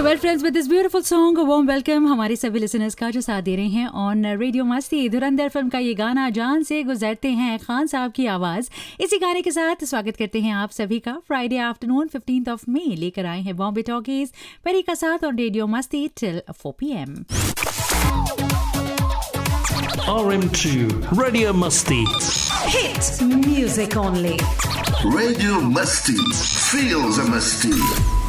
So well friends, with this beautiful song, a warm welcome हमारे सभी listeners का जो साथ दे रहे हैं ऑन रेडियो मस्ती। धुरंधर फिल्म का ये गाना जान से गुजरते हैं खान साहब की आवाज़। इसी गाने के साथ स्वागत करते हैं आप सभी का। Friday afternoon 15th of May लेकर आए हैं बॉम्बे टॉकीज परी का साथ ऑन रेडियो मस्ती till 4 PM। RM2 Radio Musti. Hit music only. Radio Musti. Feels a Musti.